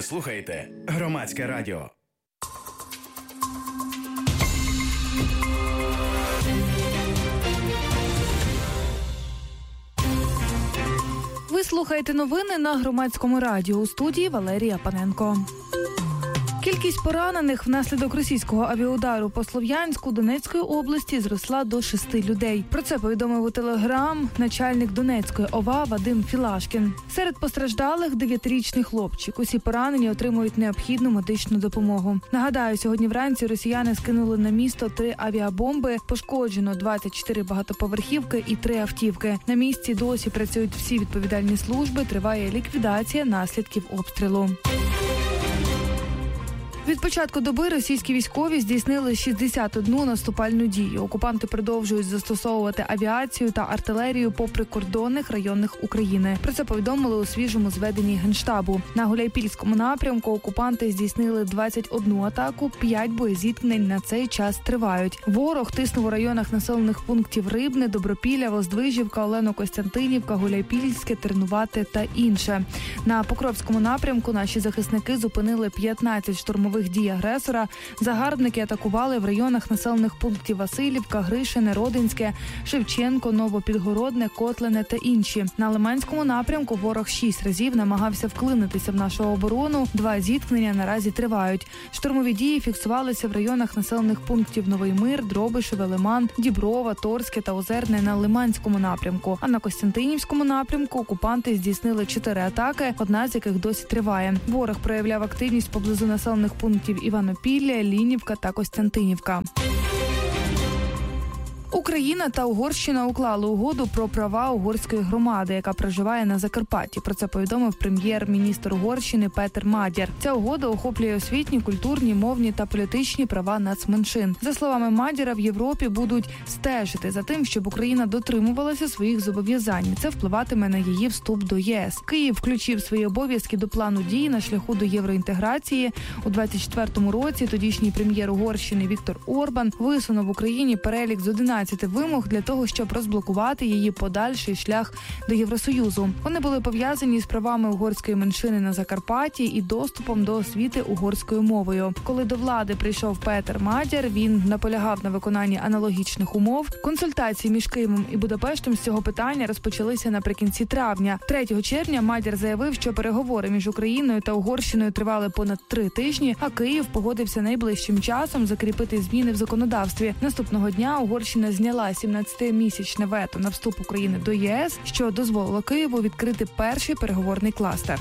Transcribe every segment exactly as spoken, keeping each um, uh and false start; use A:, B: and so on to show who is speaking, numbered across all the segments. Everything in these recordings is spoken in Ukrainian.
A: Ви слухаєте Громадське радіо.
B: Ви слухаєте новини на Громадському радіо. У студії Валерія Паненко. Кількість поранених внаслідок російського авіаудару по Слов'янську Донецької області зросла до шести людей. Про це повідомив у Телеграм начальник Донецької ОВА Вадим Філашкін. Серед постраждалих дев'ятирічний хлопчик. Усі поранені отримують необхідну медичну допомогу. Нагадаю, сьогодні вранці росіяни скинули на місто три авіабомби. Пошкоджено двадцять чотири багатоповерхівки і три автівки. На місці досі працюють всі відповідальні служби. Триває ліквідація наслідків обстрілу. Від початку доби російські військові здійснили шістдесят одну наступальну дію. Окупанти продовжують застосовувати авіацію та артилерію по прикордонних районах України. Про це повідомили у свіжому зведенні Генштабу. На Гуляйпільському напрямку окупанти здійснили двадцять одну атаку, п'ять боєзіткнень на цей час тривають. Ворог тиснув у районах населених пунктів Рибне, Добропілля, Воздвижівка, Олено-Костянтинівка, Гуляйпільське, Тернувате та інше. На Покровському напрямку наші захисники зупинили п'ятнадцять штурмових дій агресора. Загарбники атакували в районах населених пунктів Василівка, Гришине, Родинське, Шевченко, Новопідгородне, Котлине та інші. На Лиманському напрямку ворог шість разів намагався вклинитися в нашу оборону. Два зіткнення наразі тривають. Штурмові дії фіксувалися в районах населених пунктів Новий Мир, Дробишеве, Лиман, Діброва, Торське та Озерне на Лиманському напрямку. А на Костянтинівському напрямку окупанти здійснили чотири атаки, одна з яких досі триває. Ворог проявляв активність поблизу населених пунктів Іванопілля, Лінівка та Костянтинівка. Україна та Угорщина уклали угоду про права угорської громади, яка проживає на Закарпатті. Про це повідомив прем'єр-міністр Угорщини Петер Мадяр. Ця угода охоплює освітні, культурні, мовні та політичні права нацменшин. За словами Мадяра, в Європі будуть стежити за тим, щоб Україна дотримувалася своїх зобов'язань. Це впливатиме на її вступ до ЄС. Київ включив свої обов'язки до плану дій на шляху до євроінтеграції. У двадцять четвертому році тодішній прем'єр Угорщини Віктор Орбан висунув Україні перелік з одинадцяти вимог для того, щоб розблокувати її подальший шлях до Євросоюзу. Вони були пов'язані з правами угорської меншини на Закарпатті і доступом до освіти угорською мовою. Коли до влади прийшов Петер Мадяр, він наполягав на виконанні аналогічних умов. Консультації між Києвом і Будапештом з цього питання розпочалися наприкінці травня. третього червня Мадяр заявив, що переговори між Україною та Угорщиною тривали понад три тижні, а Київ погодився найближчим часом закріпити зміни в законодавстві. Наступного дня Угорщина зняла сімнадцятимісячне вето на вступ України до ЄС, що дозволило Києву відкрити перший переговорний кластер.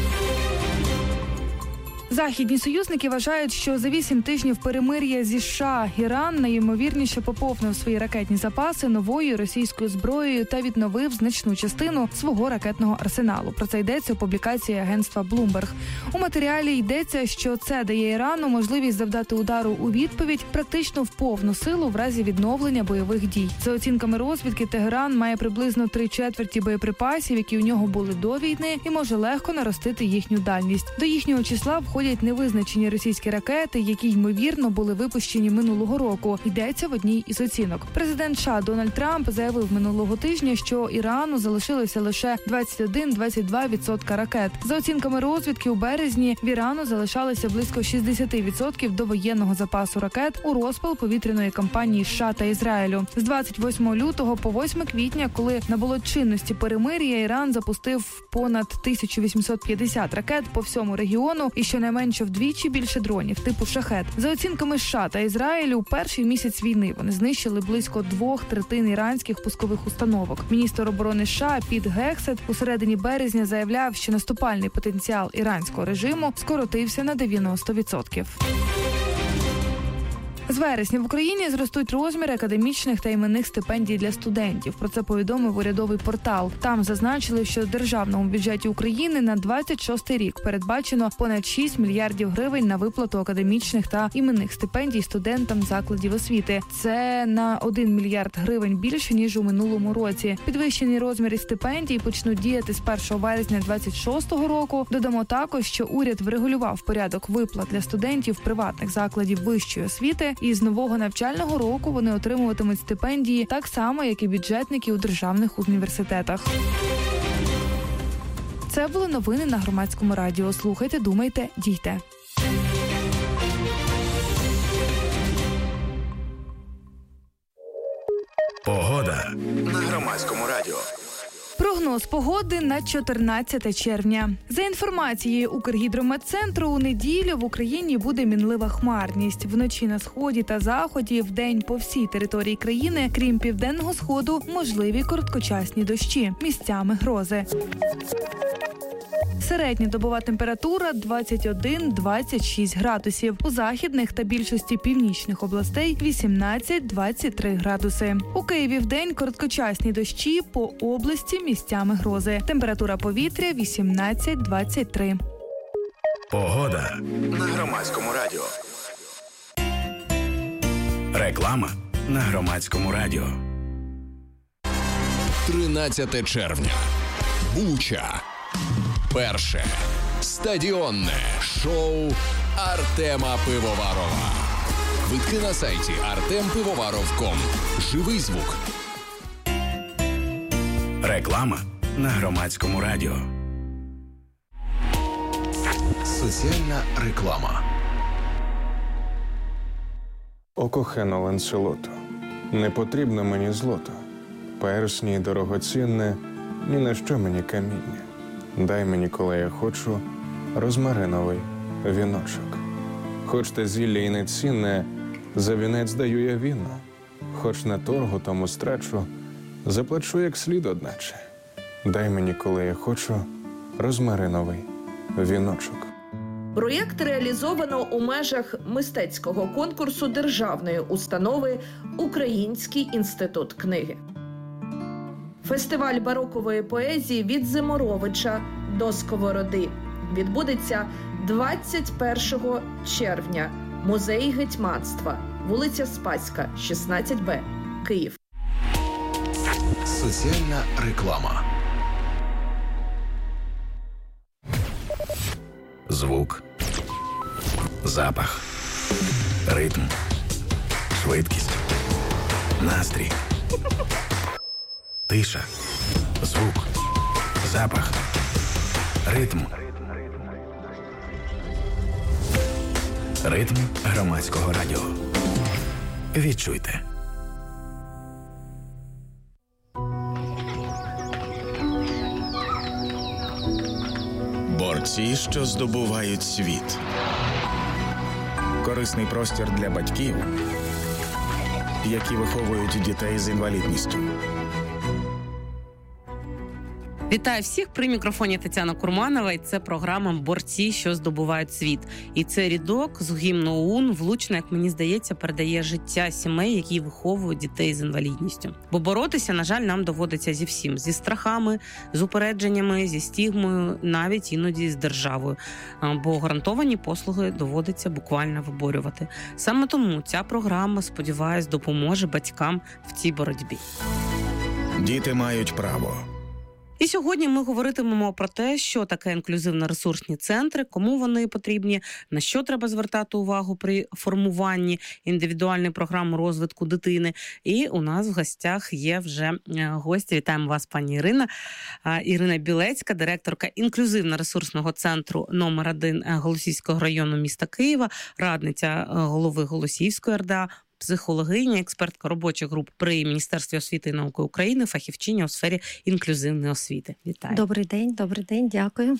B: Західні союзники вважають, що за вісім тижнів перемир'я зі США Іран найімовірніше поповнив свої ракетні запаси новою російською зброєю та відновив значну частину свого ракетного арсеналу. Про це йдеться у публікації агентства Bloomberg. У матеріалі йдеться, що це дає Ірану можливість завдати удару у відповідь практично в повну силу в разі відновлення бойових дій. За оцінками розвідки, Тегеран має приблизно три четверті боєприпасів, які у нього були до війни, і може легко наростити їхню дальність. До їхнього числа входять невизначені російські ракети, які, ймовірно, були випущені минулого року. Йдеться в одній із оцінок. Президент США Дональд Трамп заявив минулого тижня, що Ірану залишилося лише двадцять один - двадцять два відсотки ракет. За оцінками розвідки, у березні в Ірану залишалося близько шістдесят відсотків до воєнного запасу ракет у розпал повітряної кампанії США та Ізраїлю. З двадцять восьмого лютого по восьмого квітня, коли набуло чинності перемир'я, Іран запустив понад тисячу вісімсот п'ятдесят ракет по всьому регіону і щонайменше менше вдвічі більше дронів типу «Шахед». За оцінками США та Ізраїлю, у перший місяць війни вони знищили близько двох третин іранських пускових установок. Міністр оборони США Піт Гексет у середині березня заявляв, що наступальний потенціал іранського режиму скоротився на дев'яносто відсотків. З вересня в Україні зростуть розміри академічних та іменних стипендій для студентів. Про це повідомив урядовий портал. Там зазначили, що в державному бюджеті України на двадцять шостий рік передбачено понад шість мільярдів гривень на виплату академічних та іменних стипендій студентам закладів освіти. Це на один мільярд гривень більше, ніж у минулому році. Підвищені розміри стипендій почнуть діяти з першого вересня двадцять шостого року. Додамо також, що уряд врегулював порядок виплат для студентів приватних закладів вищої освіти, і з нового навчального року вони отримуватимуть стипендії так само, як і бюджетники у державних університетах. Це були новини на Громадському радіо. Слухайте, думайте, дійте.
A: Погода на Громадському радіо.
B: Прогноз погоди на чотирнадцяте червня. За інформацією Укргідрометцентру, у неділю в Україні буде мінлива хмарність. Вночі на сході та заході, вдень по всій території країни, крім південного сходу, можливі короткочасні дощі, місцями грози. Середня добова температура двадцять один - двадцять шість градусів. У західних та більшості північних областей вісімнадцять - двадцять три градуси. У Києві вдень короткочасні дощі, по області місцями грози. Температура повітря вісімнадцять - двадцять три.
A: Погода на Громадському радіо. Реклама на Громадському радіо.
C: тринадцяте червня. Буча. Перше стадіонне шоу Артема Пивоварова. Квитки на сайті артем пивоваров крапка ком. Живий звук.
A: Реклама на Громадському радіо.
C: Соціальна реклама.
D: О кохано Ланселото, не потрібно мені злото, персні дорогоцінне, ні на що мені каміння. Дай мені, коли я хочу, розмариновий віночок. Хоч те зілля і не цінне, за вінець даю я віно. Хоч на торгу тому страчу, заплачу як слід одначе. Дай мені, коли я хочу, розмариновий віночок.
E: Проєкт реалізовано у межах мистецького конкурсу державної установи «Український інститут книги». Фестиваль барокової поезії «Від Зиморовича до Сковороди» відбудеться двадцять першого червня. Музей гетьманства, вулиця Спаська, шістнадцять Б, Київ.
C: Соціальна реклама.
A: Звук, запах, ритм, швидкість, настрій, тиша, звук, запах, ритм. Ритм Громадського радіо. Відчуйте.
F: Борці, що здобувають світ. Корисний простір для батьків, які виховують дітей з інвалідністю.
G: Вітаю всіх, при мікрофоні Тетяна Курманова, і це програма «Борці, що здобувають світ». І це рядок з гімну ОУН влучно, як мені здається, передає життя сімей, які виховують дітей з інвалідністю. Бо боротися, на жаль, нам доводиться зі всім. Зі страхами, з упередженнями, зі стігмою, навіть іноді з державою. Бо гарантовані послуги доводиться буквально виборювати. Саме тому ця програма, сподіваюсь, допоможе батькам в цій боротьбі.
F: Діти мають право.
G: І сьогодні ми говоритимемо про те, що таке інклюзивно-ресурсні центри, кому вони потрібні, на що треба звертати увагу при формуванні індивідуальної програми розвитку дитини. І у нас в гостях є вже гості. Вітаємо вас, пані Ірина. Ірина Білецька, директорка інклюзивно-ресурсного центру номер один Голосіївського району міста Києва, радниця голови Голосіївської РДА, психологиня, експертка робочих груп при Міністерстві освіти і науки України, фахівчиня у сфері інклюзивної освіти. Вітаю.
H: Добрий день, добрий день, дякую.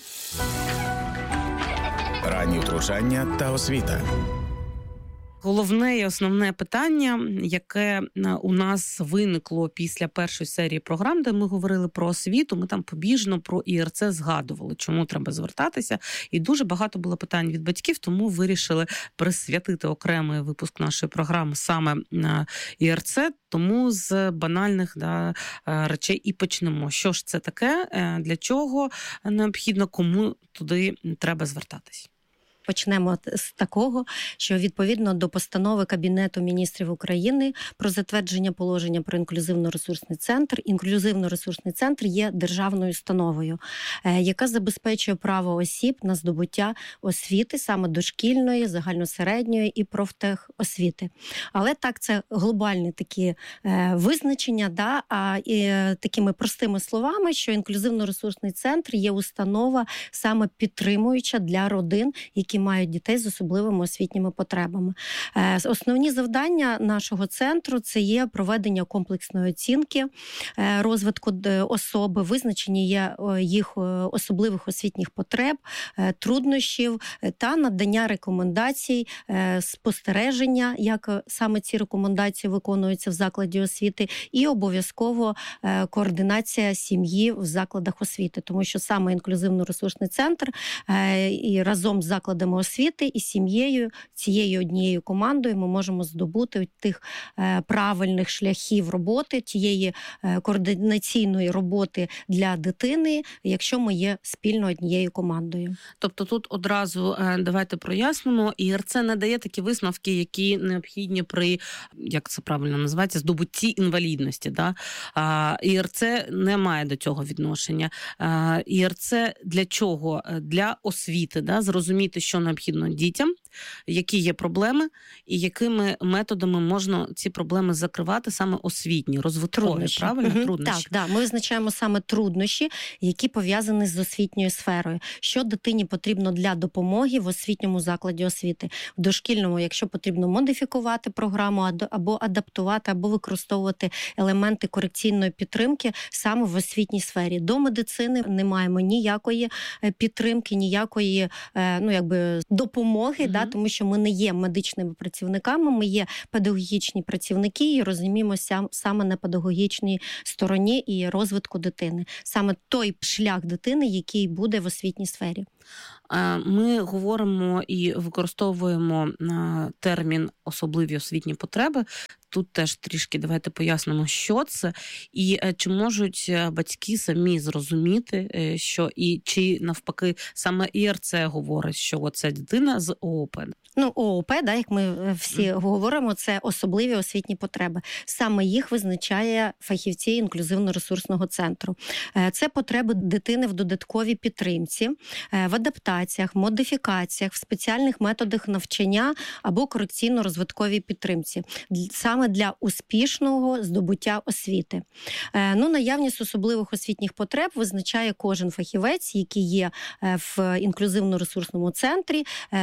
F: Ранні втручання та освіта.
G: Головне і основне питання, яке у нас виникло після першої серії програм, де ми говорили про освіту, ми там побіжно про І Ер Це згадували, чому треба звертатися. І дуже багато було питань від батьків, тому вирішили присвятити окремий випуск нашої програми саме на І Ер Це. Тому з банальних да, речей і почнемо. Що ж це таке, для чого необхідно, кому туди треба звертатись?
H: почнемо з такого, що відповідно до постанови Кабінету міністрів України про затвердження положення про інклюзивно-ресурсний центр, інклюзивно-ресурсний центр є державною установою, яка забезпечує право осіб на здобуття освіти, саме дошкільної, загальносередньої і профтехосвіти. Але так, це глобальні такі визначення, да, а і такими простими словами, що інклюзивно-ресурсний центр є установа саме підтримуюча для родин, які мають дітей з особливими освітніми потребами. Основні завдання нашого центру – це є проведення комплексної оцінки розвитку особи, визначення є їх особливих освітніх потреб, труднощів та надання рекомендацій, спостереження, як саме ці рекомендації виконуються в закладі освіти, і обов'язково координація сім'ї в закладах освіти, тому що саме інклюзивно-ресурсний центр і разом з закладами освіти і сім'єю, цією однією командою ми можемо здобути тих правильних шляхів роботи, тієї координаційної роботи для дитини, якщо ми є спільно однією командою.
G: Тобто тут одразу давайте прояснимо, ІРЦ не дає такі висновки, які необхідні при, як це правильно називається, здобутті інвалідності. Да? ІРЦ не має до цього відношення. ІРЦ для чого? Для освіти, да? Зрозуміти, що необхідно дітям, які є проблеми і якими методами можна ці проблеми закривати, саме освітні, розвиткові,
H: труднощі.
G: Правильно?
H: Угу.
G: Труднощі.
H: Так, да. Ми визначаємо саме труднощі, які пов'язані з освітньою сферою. Що дитині потрібно для допомоги в освітньому закладі освіти. В дошкільному, якщо потрібно модифікувати програму або адаптувати, або використовувати елементи корекційної підтримки саме в освітній сфері. До медицини не маємо ніякої підтримки, ніякої, ну, якби, допомоги, угу. да, тому що ми не є медичними працівниками, ми є педагогічні працівники і розуміємося саме на педагогічній стороні і розвитку дитини. Саме той шлях дитини, який буде в освітній сфері.
G: Ми говоримо і використовуємо термін «особливі освітні потреби». Тут теж трішки давайте пояснимо, що це, і чи можуть батьки самі зрозуміти, що і чи навпаки саме ІРЦ говорить, що це дитина з ООП.
H: Ну, ООП, да, як ми всі mm. говоримо, це особливі освітні потреби. Саме їх визначає фахівці інклюзивно-ресурсного центру. Це потреби дитини в додатковій підтримці, в адаптаціях, модифікаціях, в спеціальних методах навчання або корекційно-розвитковій підтримці. Саме для успішного здобуття освіти. Ну, наявність особливих освітніх потреб визначає кожен фахівець, який є в інклюзивно-ресурсному центрі.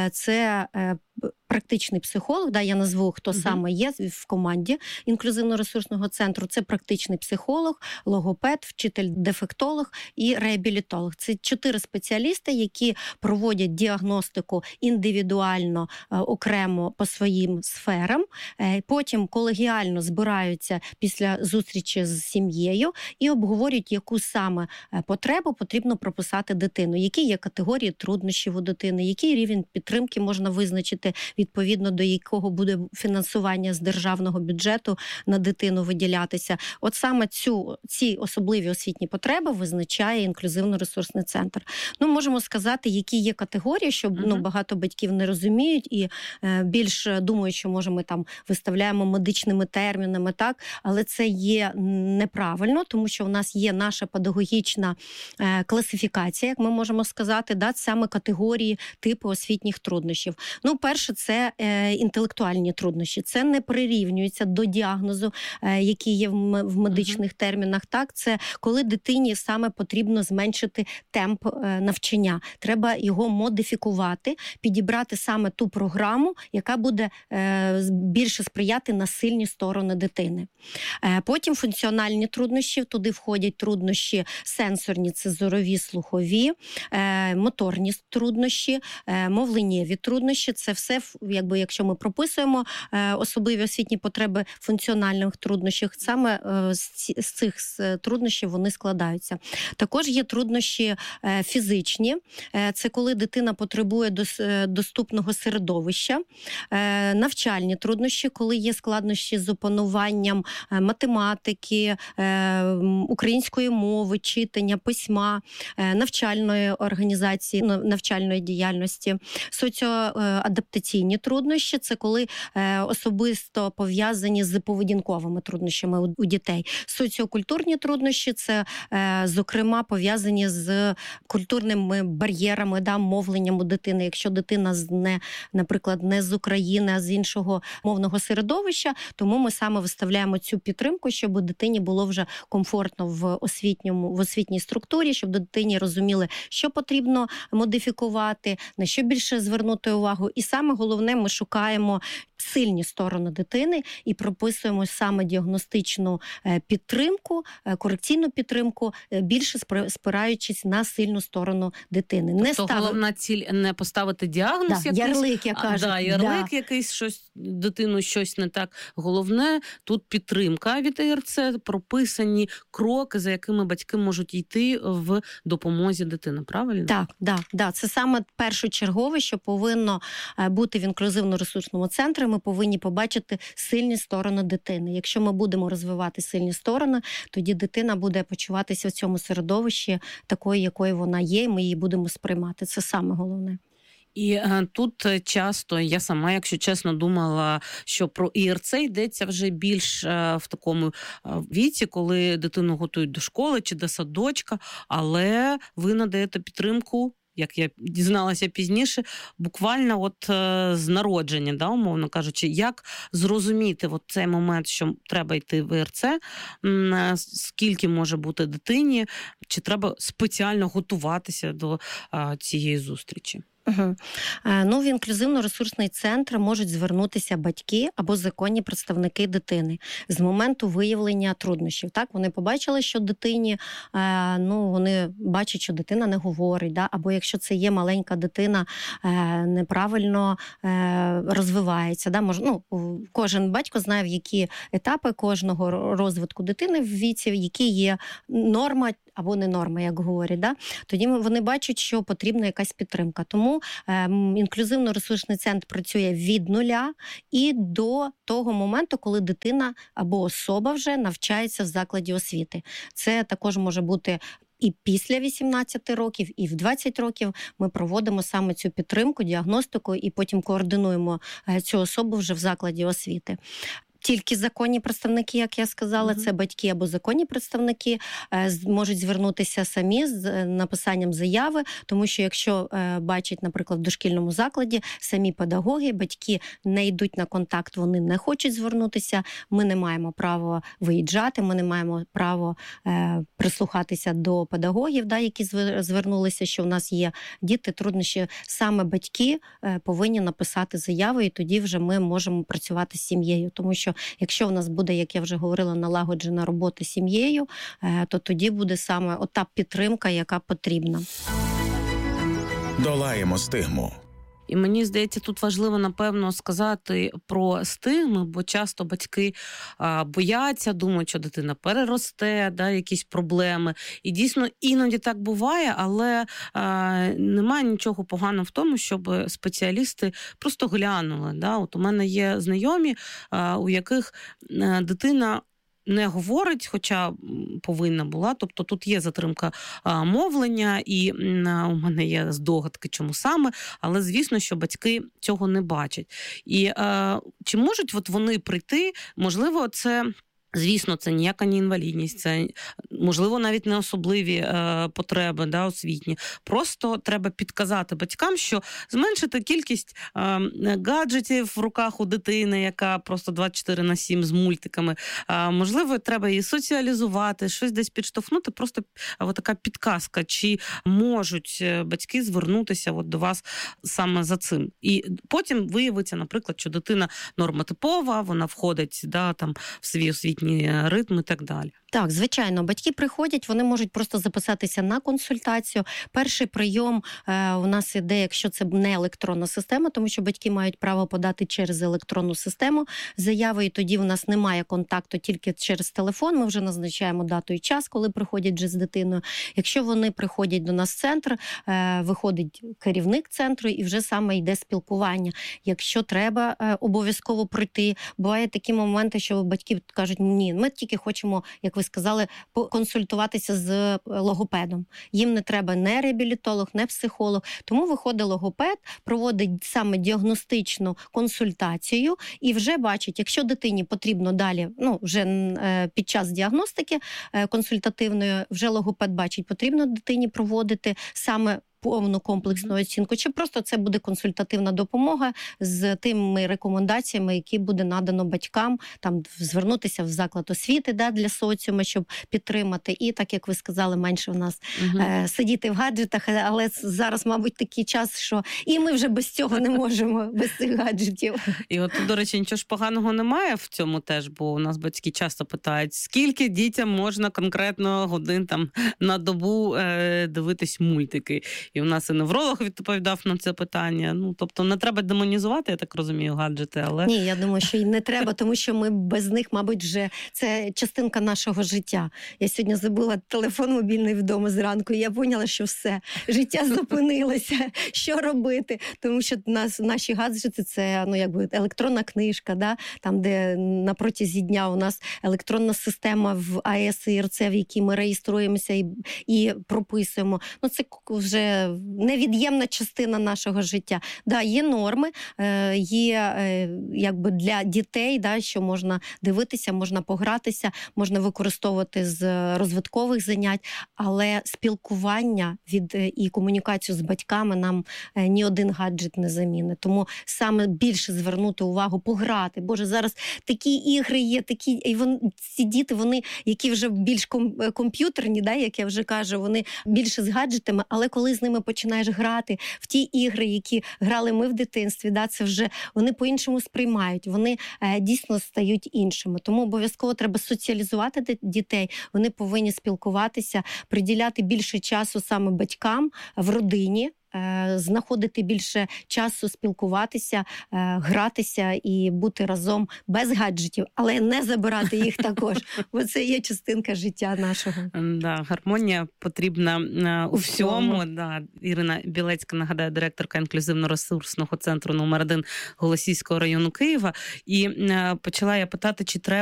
H: Це практичний психолог, да, я назву, хто uh-huh. саме є в команді інклюзивно-ресурсного центру. Це практичний психолог, логопед, вчитель-дефектолог і реабілітолог. Це чотири спеціалісти, які проводять діагностику індивідуально, окремо по своїм сферам. Потім колегіально збираються після зустрічі з сім'єю і обговорюють, яку саме потребу потрібно прописати дитину, які є категорії труднощів у дитини, який рівень підтримки можна визначити, відповідно до якого буде фінансування з державного бюджету на дитину виділятися. От саме цю, ці особливі освітні потреби визначає інклюзивно-ресурсний центр. Ну, можемо сказати, які є категорії, що mm-hmm. ну, багато батьків не розуміють і е, більш думають, що, може, ми там виставляємо медичними термінами, так, але це є неправильно, тому що в нас є наша педагогічна е, класифікація, як ми можемо сказати, да, саме категорії типу освітніх труднощів. Ну, перше, це е, інтелектуальні труднощі. Це не прирівнюється до діагнозу, е, який є в, м- в медичних uh-huh. термінах. Так, це коли дитині саме потрібно зменшити темп е, навчання. Треба його модифікувати, підібрати саме ту програму, яка буде е, більше сприяти на сильні сторони дитини. Е, потім функціональні труднощі. Туди входять труднощі сенсорні, це зорові, слухові, е, моторні труднощі, е, мовленнєві труднощі. Це все все, якби, якщо ми прописуємо особливі освітні потреби функціональних труднощів, саме з цих труднощів вони складаються. Також є труднощі фізичні. Це коли дитина потребує доступного середовища. Навчальні труднощі, коли є складнощі з опануванням математики, української мови, читання, письма, навчальної організації, навчальної діяльності. Соціоадаптаційні труднощі – це коли особисто пов'язані з поведінковими труднощами у дітей. Соціокультурні труднощі – це, зокрема, пов'язані з культурними бар'єрами, да, мовленням у дитини. Якщо дитина, не, наприклад, не з України, а з іншого мовного середовища, тому ми саме виставляємо цю підтримку, щоб дитині було вже комфортно в освітньому, в освітній структурі, щоб дитині розуміли, що потрібно модифікувати, на що більше звернути увагу. І саме головне, ми шукаємо сильні сторони дитини і прописуємо саме діагностичну підтримку, корекційну підтримку, більше спираючись на сильну сторону дитини.
G: Тобто
H: не став...
G: головна ціль не поставити діагноз,
H: да,
G: якийсь,
H: ярлик, я кажу.
G: Да, ярлик
H: да.
G: якийсь, щось, дитину щось не так. Головне, тут підтримка від І Р Це, прописані кроки, за якими батьки можуть йти в допомозі дитини, правильно?
H: Так, да, да. Це саме першочергове, що повинно бути в інклюзивно-ресурсному центрі. Ми повинні побачити сильні сторони дитини. Якщо ми будемо розвивати сильні сторони, тоді дитина буде почуватися в цьому середовищі такою, якою вона є, і ми її будемо сприймати. Це саме головне.
G: І е, тут часто я сама, якщо чесно, думала, що про І Р Це йдеться вже більш е, в такому е, віці, коли дитину готують до школи чи до садочка, але ви надаєте підтримку, як я дізналася пізніше, буквально от е, з народження, да, умовно кажучи, як зрозуміти от цей момент, що треба йти в І Р Це, м, скільки може бути дитині, чи треба спеціально готуватися до е, цієї зустрічі?
H: Угу. Ну, в інклюзивно-ресурсний центр можуть звернутися батьки або законні представники дитини з моменту виявлення труднощів. Так, вони побачили, що дитині, ну, вони бачать, що дитина не говорить, да? Або якщо це є маленька дитина, неправильно розвивається. Да? Мож, ну, кожен батько знає, в які етапи кожного розвитку дитини в віці, які є норма або не норма, як говорять. Да? Тоді вони бачать, що потрібна якась підтримка. Тому е, інклюзивно-ресурсний центр працює від нуля і до того моменту, коли дитина або особа вже навчається в закладі освіти. Це також може бути і після вісімнадцяти років, і в двадцять років ми проводимо саме цю підтримку, діагностику і потім координуємо цю особу вже в закладі освіти. Тільки законні представники, як я сказала, mm-hmm. це батьки або законні представники, можуть звернутися самі з написанням заяви, тому що якщо бачать, наприклад, в дошкільному закладі, самі педагоги, батьки не йдуть на контакт, вони не хочуть звернутися, ми не маємо права виїжджати, ми не маємо права прислухатися до педагогів, да, які звернулися, що в нас є діти, труднощі. Саме батьки повинні написати заяву, і тоді вже ми можемо працювати з сім'єю, тому що якщо в нас буде, як я вже говорила, налагоджена робота з сім'єю, то тоді буде саме ота підтримка, яка потрібна.
F: Долаємо стигму.
G: І мені здається, тут важливо, напевно, сказати про стигми, бо часто батьки а, бояться, думають, що дитина переросте, да, якісь проблеми. І дійсно іноді так буває, але а, немає нічого поганого в тому, щоб спеціалісти просто глянули. Да. От у мене є знайомі, а, у яких а, дитина не говорить, хоча повинна була. Тобто тут є затримка а, мовлення, і а, у мене є здогадки, чому саме, але звісно, що батьки цього не бачать. І а, чи можуть от вони прийти, можливо, це... Звісно, це ніяка не інвалідність, це, можливо, навіть не особливі е, потреби, да, освітні. Просто треба підказати батькам, що зменшити кількість е, гаджетів в руках у дитини, яка просто двадцять чотири на сім з мультиками. Е, можливо, треба її соціалізувати, щось десь підштовхнути. Просто е, така підказка, чи можуть батьки звернутися от до вас саме за цим. І потім виявиться, наприклад, що дитина нормотипова, вона входить, да, там, в свій освітній ритм і так далі.
H: Так, звичайно, батьки приходять, вони можуть просто записатися на консультацію. Перший прийом е, у нас іде, якщо це не електронна система, тому що батьки мають право подати через електронну систему заяви, і тоді у нас немає контакту тільки через телефон, ми вже назначаємо дату і час, коли приходять вже з дитиною. Якщо вони приходять до нас в центр, е, виходить керівник центру і вже саме йде спілкування. Якщо треба е, обов'язково пройти, бувають такі моменти, що батьки кажуть, ні, ми тільки хочемо, як ви сказали, консультуватися з логопедом. Їм не треба не реабілітолог, не психолог. Тому виходить логопед, проводить саме діагностичну консультацію і вже бачить, якщо дитині потрібно далі, ну, вже під час діагностики консультативної, вже логопед бачить, потрібно дитині проводити саме повну комплексну оцінку, чи просто це буде консультативна допомога з тими рекомендаціями, які буде надано батькам, там звернутися в заклад освіти, да, для соціуму, щоб підтримати. І так, як ви сказали, менше в нас угу. е, сидіти в гаджетах, але зараз, мабуть, такий час, що і ми вже без цього не можемо, без цих гаджетів.
G: І от, до речі, нічого ж поганого немає в цьому теж, бо у нас батьки часто питають, скільки дітям можна конкретно годин там на добу е, дивитись мультики. І у нас і невролог відповідав на це питання. Ну, тобто не треба демонізувати, я так розумію, гаджети, але...
H: Ні, я думаю, що і не треба, тому що ми без них, мабуть, вже це частинка нашого життя. Я сьогодні забула телефон мобільний вдома зранку, і я поняла, що все, життя зупинилося, що робити. Тому що нас, наші гаджети – це, ну, якби електронна книжка, да? Там, де на протязі дня у нас електронна система в АЕС і ІРЦ, в якій ми реєструємося і, і прописуємо. Ну, це вже невід'ємна частина нашого життя. Да, є норми, є якби для дітей, да, що можна дивитися, можна погратися, можна використовувати з розвиткових занять, але спілкування від і комунікацію з батьками нам ні один гаджет не замінить. Тому саме більше звернути увагу, пограти. Боже, зараз такі ігри є, такі, і вон, ці діти, вони, які вже більш комп'ютерні, да, як я вже кажу, вони більше з гаджетами, але коли з ними починаєш грати в ті ігри, які грали ми в дитинстві, да, це вже вони по-іншому сприймають, вони е, дійсно стають іншими. Тому обов'язково треба соціалізувати дітей, вони повинні спілкуватися, приділяти більше часу саме батькам в родині, знаходити більше часу, спілкуватися, гратися і бути разом без гаджетів, але не забирати їх також, бо це є частинка життя нашого.
G: Да, гармонія потрібна у, у всьому. всьому. Да. Ірина Білецька, нагадаю, директорка інклюзивно-ресурсного центру номер один Голосіївського району Києва. І почала я питати, чи треба